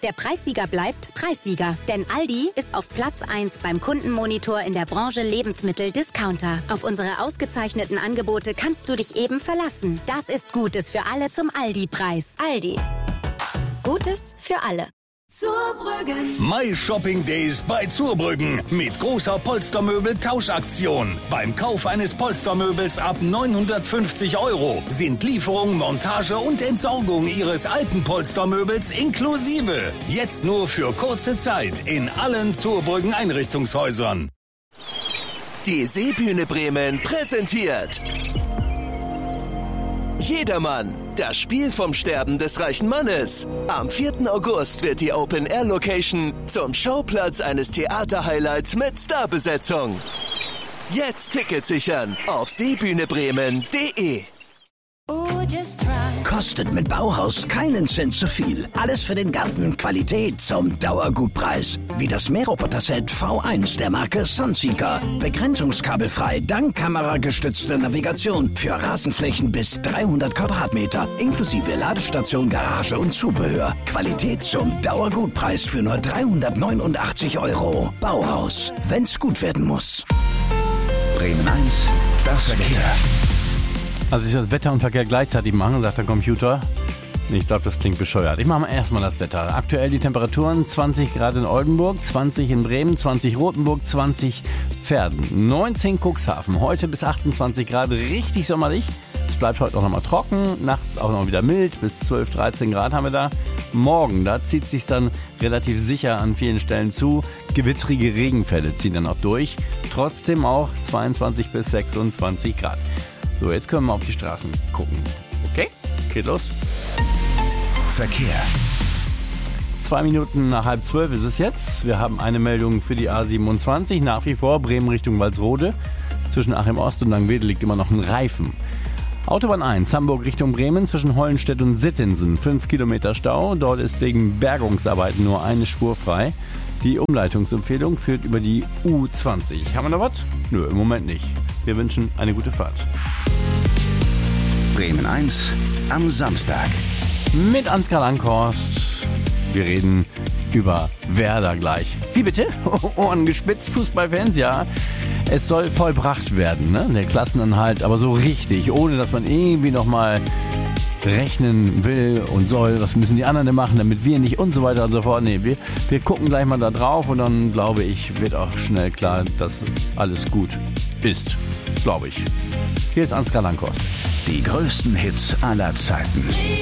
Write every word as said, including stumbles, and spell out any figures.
Der Preissieger bleibt Preissieger. Denn Aldi ist auf Platz eins beim Kundenmonitor in der Branche Lebensmittel-Discounter. Auf unsere ausgezeichneten Angebote kannst du dich eben verlassen. Das ist Gutes für alle zum Aldi-Preis. Aldi. Gutes für alle. Zurbrüggen. My Shopping Days bei Zurbrüggen mit großer Polstermöbel-Tauschaktion. Beim Kauf eines Polstermöbels ab neunhundertfünfzig Euro sind Lieferung, Montage und Entsorgung Ihres alten Polstermöbels inklusive. Jetzt nur für kurze Zeit in allen Zurbrüggen Einrichtungshäusern. Die Seebühne Bremen präsentiert Jedermann, das Spiel vom Sterben des reichen Mannes. Am vierten August wird die Open-Air-Location zum Schauplatz eines Theater-Highlights mit Starbesetzung. Jetzt Tickets sichern auf seebühnebremen punkt de. Kostet mit Bauhaus keinen Cent zu viel. Alles für den Garten, Qualität zum Dauergutpreis. Wie das Mähroboter-Set V eins der Marke Sunseeker. Begrenzungskabelfrei, dank kameragestützter Navigation. Für Rasenflächen bis dreihundert Quadratmeter. Inklusive Ladestation, Garage und Zubehör. Qualität zum Dauergutpreis für nur dreihundertneunundachtzig Euro. Bauhaus, wenn's gut werden muss. Bremen eins, das Wetter. Also ich das Wetter und Verkehr gleichzeitig machen, sagt der Computer. Ich glaube, das klingt bescheuert. Ich mache mal erstmal das Wetter. Aktuell die Temperaturen zwanzig Grad in Oldenburg, zwanzig in Bremen, zwanzig Rothenburg, zwanzig Verden, neunzehn Cuxhaven. Heute bis achtundzwanzig Grad, richtig sommerlich. Es bleibt heute auch nochmal trocken, nachts auch noch wieder mild, bis zwölf, dreizehn Grad haben wir da. Morgen, da zieht es sich dann relativ sicher an vielen Stellen zu. Gewittrige Regenfälle ziehen dann auch durch. Trotzdem auch zweiundzwanzig bis sechsundzwanzig Grad. So, jetzt können wir auf die Straßen gucken. Okay, geht los. Verkehr. Zwei Minuten nach halb zwölf ist es jetzt. Wir haben eine Meldung für die A siebenundzwanzig. Nach wie vor Bremen Richtung Walsrode. Zwischen Achim Ost und Langwedel liegt immer noch ein Reifen. Autobahn eins, Hamburg Richtung Bremen, zwischen Hollenstedt und Sittensen. Fünf Kilometer Stau. Dort ist wegen Bergungsarbeiten nur eine Spur frei. Die Umleitungsempfehlung führt über die U zwanzig. Haben wir noch was? Nö, im Moment nicht. Wir wünschen eine gute Fahrt. Bremen eins am Samstag. Mit Ansgar Langhorst. Wir reden über Werder gleich. Wie bitte? Ohren gespitzt, Fußballfans, ja. Es soll vollbracht werden, ne? Der Klassenerhalt, aber so richtig, ohne dass man irgendwie nochmal rechnen will und soll. Was müssen die anderen denn machen, damit wir nicht und so weiter und so fort. Nee, wir, wir gucken gleich mal da drauf und dann, glaube ich, wird auch schnell klar, dass alles gut ist. Glaube ich. Hier ist Ansgar Langhorst. Die größten Hits aller Zeiten.